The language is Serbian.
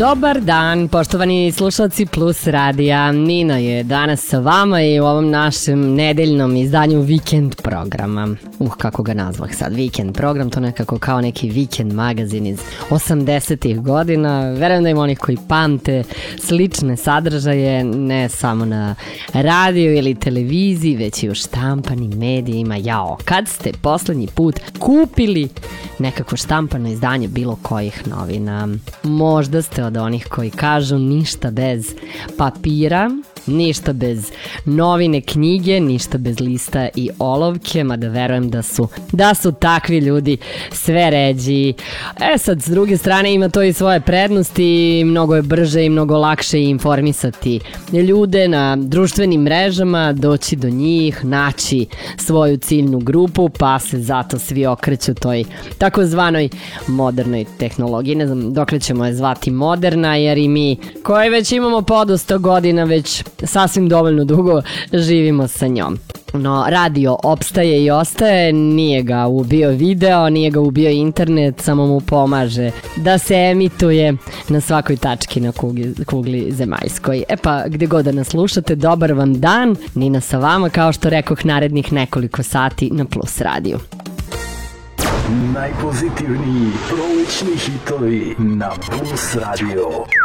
Dobar dan, poštovani slušalci Plus radija. Nina je danas sa vama i u ovom našem nedeljnom izdanju Vikend programa. Kako ga nazvah sad, Vikend program, to nekako kao neki vikend magazin iz 80-ih godina. Verujem da ima onih koji pamte slične sadržaje, ne samo na radiju ili televiziji, već i u štampanim medijima. Jao, kad ste poslednji put kupili nekako štampano izdanje bilo kojih novina? Možda ste od onih koji kažu ništa bez papira, ništa bez novine knjige, ništa bez lista i olovke, mada verujem da su takvi ljudi sve ređi. Sad, s druge strane, ima to i svoje prednosti, mnogo je brže i mnogo lakše informisati ljude na društvenim mrežama, doći do njih, naći svoju ciljnu grupu, pa se zato svi okreću toj takozvanoj modernoj tehnologiji. Ne znam dokle ćemo je zvati moderna, jer i mi koji već imamo podosta godina, već sasvim dovoljno dugo živimo sa njom. No, radio opstaje i ostaje, nije ga ubio video, nije ga ubio internet, samo mu pomaže da se emituje na svakoj tački na kugli zemaljskoj. Pa, gde god da nas slušate, dobar vam dan, Nina sa vama, kao što rekoh, narednih nekoliko sati na Plus radiju. Najpozitivniji prolećni hitovi na Plus radio.